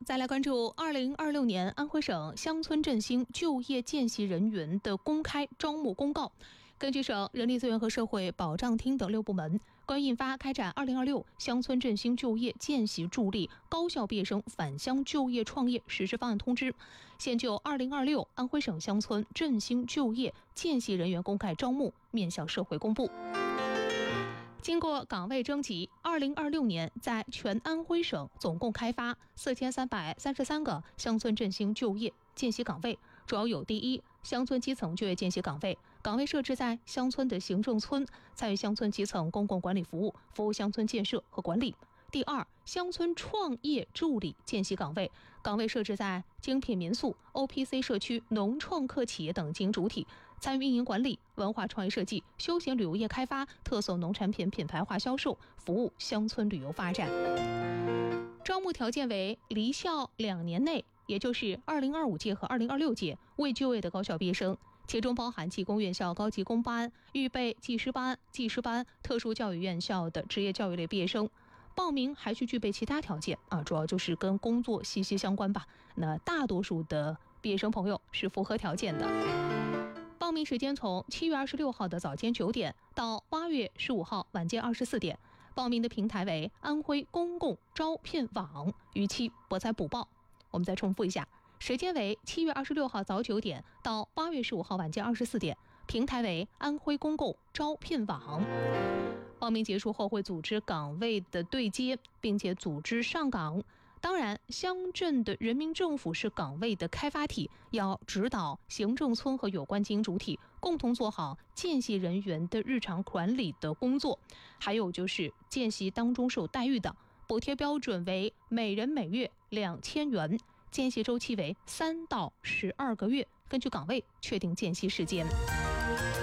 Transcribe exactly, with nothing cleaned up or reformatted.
再来关注二零二六年安徽省乡村振兴就业见习人员的公开招募公告。根据省人力资源和社会保障厅等六部门关于印发开展二零二六乡村振兴就业见习助力高校毕业生返乡就业创业实施方案通知，现就二零二六安徽省乡村振兴就业见习人员公开招募面向社会公布。经过岗位征集，二零二六年在全安徽省总共开发四千三百三十三个乡村振兴就业见习岗位，主要有第一，乡村基层就业见习岗位，岗位设置在乡村的行政村，参与乡村基层公共管理服务，服务乡村建设和管理。第二，乡村创业助理见习岗位，岗位设置在精品民宿、O P C 社区、农创客企业等经营主体，参与运营管理、文化创意设计、休闲旅游业开发、特色农产品品牌化销售，服务乡村旅游发展。招募条件为离校两年内，也就是二零二五届和二零二六届未就业的高校毕业生，其中包含技工院校、高级工班、预备技师班、技师班、特殊教育院校的职业教育类毕业生。报名还需具备其他条件啊，主要就是跟工作息息相关吧。那大多数的毕业生朋友是符合条件的。报名时间从七月二十六号的早间九点到八月十五号晚间二十四点。报名的平台为安徽公共招聘网，逾期不再补报。我们再重复一下，时间为七月二十六号早九点到八月十五号晚间二十四点，平台为安徽公共招聘网。报名结束后会组织岗位的对接，并且组织上岗。当然，乡镇的人民政府是岗位的开发体，要指导行政村和有关经营主体共同做好见习人员的日常管理的工作。还有就是见习当中是有待遇的，补贴标准为每人每月两千元，见习周期为三到十二个月，根据岗位确定见习时间。